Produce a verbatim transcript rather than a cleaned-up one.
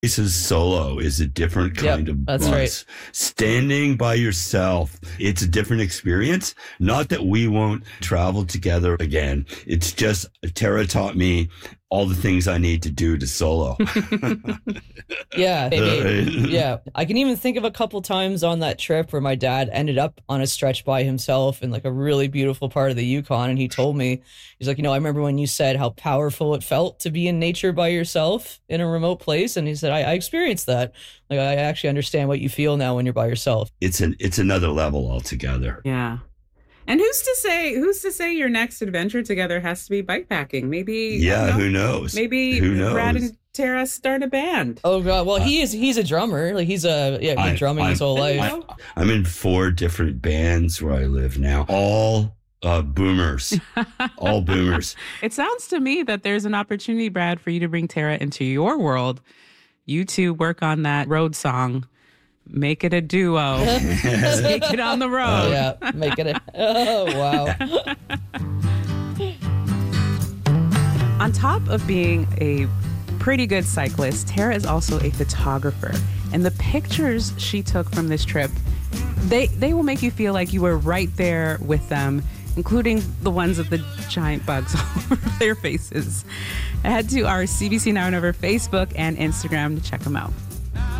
Is solo is a different kind yep, of that's bus. right. Standing by yourself, it's a different experience. Not that we won't travel together again. It's just Tara taught me all the things I need to do to solo. Yeah, maybe. Yeah. I can even think of a couple times on that trip where my dad ended up on a stretch by himself in like a really beautiful part of the Yukon. And he told me, he's like, you know, I remember when you said how powerful it felt to be in nature by yourself in a remote place. And he said, I, I experienced that. Like, I actually understand what you feel now when you're by yourself. It's an it's another level altogether. Yeah. And who's to say, who's to say your next adventure together has to be bikepacking? Maybe. Yeah, know, who knows? Maybe who knows? Brad and Tara start a band. Oh God! Well, he is. He's a drummer. Like he's a yeah. He's I, drumming I'm, his whole life. I, I'm in four different bands where I live now. All uh, boomers. All boomers. It sounds to me that there's an opportunity, Brad, for you to bring Tara into your world. You two work on that road song. Make it a duo. Take it on the road. Oh, yeah, make it a... Oh, wow. On top of being a pretty good cyclist, Tara is also a photographer. And the pictures she took from this trip, they, they will make you feel like you were right there with them, including the ones with the giant bugs all over their faces. Head to our C B C Now and Ever Facebook and Instagram to check them out.